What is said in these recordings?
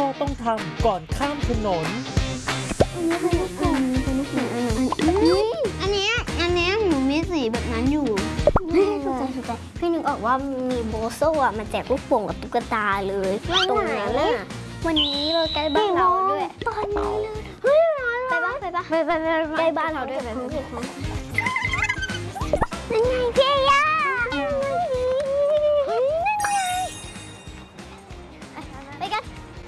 ต้องทำก่อนข้ามถนนอันนี้หนูมีสีแบบนั้นอยู่ถูกใจพี่นึกออกว่ามีโบโซ่อะมาแจกลูกโป่งกับตุ๊กตาเลยตรงนั้นน่ะวันนี้เลยใกล้บ้านเราด้วยตอนนี้เลยเฮ้ยไปใกล้บ้านเราด้วยนั่นไงพี่ย่าไปกัน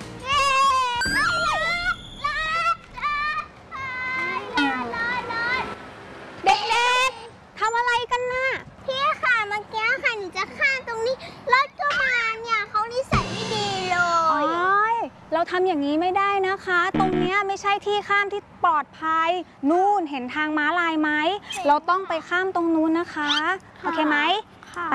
เด็กๆทำอะไรกันน่ะพี่ค่ะเมื่อกี้ค่ะหนูจะข้ามตรงนี้รถก็มาเนี่ยเขานิสัยไม่ดีเลยเราทำอย่างนี้ไม่ได้นะคะ ตรงเนี้ยไม่ใช่ที่ข้ามที่ปลอดภัยนู่นเห็นทางม้าลายไหมเราต้องไปข้ามตรงนู้นนะคะโอเคไหมไป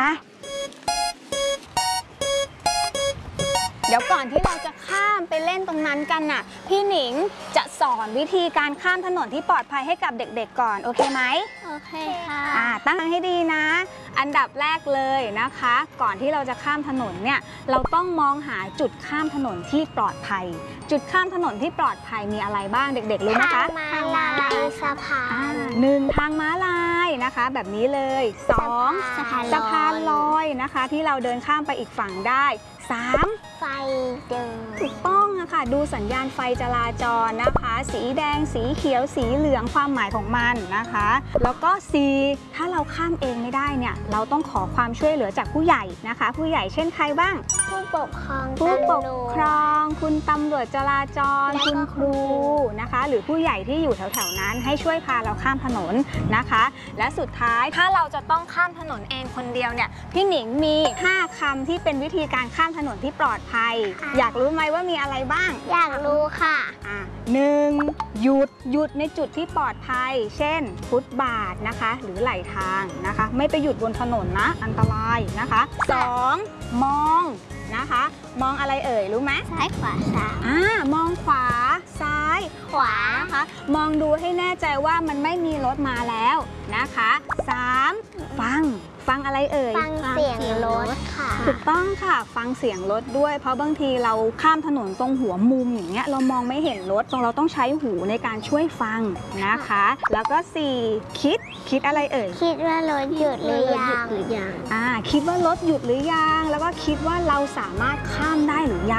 เดี๋ยวก่อนที่เราจะข้ามไปเล่นตรงนั้นกันน่ะพี่หนิงจะสอนวิธีการข้ามถนนที่ปลอดภัยให้กับเด็กๆก่อนโอเคไหมโอเคค่ะตั้งให้ดีนะอันดับแรกเลยนะคะก่อนที่เราจะข้ามถนนเนี่ยเราต้องมองหาจุดข้ามถนนที่ปลอดภัยจุดข้ามถนนที่ปลอดภัยมีอะไรบ้างเด็กๆรู้ไหมคะทางม้าลายสะพาน 1ทางม้าลายนะคะแบบนี้เลย2สะพานลอยนะคะที่เราเดินข้ามไปอีกฝั่งได้3 ไฟเดินถูกต้องอะค่ะดูสัญญาณไฟจราจรนะคะสีแดงสีเขียวสีเหลืองความหมายของมันนะคะแล้วก็4ถ้าเราข้ามเองไม่ได้เนี่ยเราต้องขอความช่วยเหลือจากผู้ใหญ่นะคะผู้ใหญ่เช่นใครบ้างผู้ปกครองคุณตำรวจจราจรคุณครูนะคะหรือผู้ใหญ่ที่อยู่แถวๆนั้นให้ช่วยพาเราข้ามถนนนะคะและสุดท้ายถ้าเราจะต้องข้ามถนนเองคนเดียวเนี่ยพี่หนิงมี5คำที่เป็นวิธีการข้ามถนนที่ปลอดภัยอยากรู้ไหมว่ามีอะไรบ้างอยากรู้ค่ะ 1หยุดในจุดที่ปลอดภัยเช่นฟุตบาทนะคะหรือไหลทางนะคะไม่ไปหยุดบนถนนนะอันตรายนะคะ2มองนะคะมองอะไรเอ่ยรู้ไหมซ้ายขวาซ้ายมองขวาซ้ายขวานะคะมองดูให้แน่ใจว่ามันไม่มีรถมาแล้วนะคะ3ฟังอะไรเอ่ยฟังเสียงรถค่ะถูกต้องค่ะฟังเสียงรถด้วยเพราะบางทีเราข้ามถนนตรงหัวมุมอย่างเงี้ยเรามองไม่เห็นรถเราต้องใช้หูในการช่วยฟังนะคะแล้วก็4คิดอะไรเอ่ยคิดว่ารถหยุดหรือยังคิดว่ารถหยุดหรือยังแล้วก็คิดว่าเราสามารถข้ามได้หรือยัง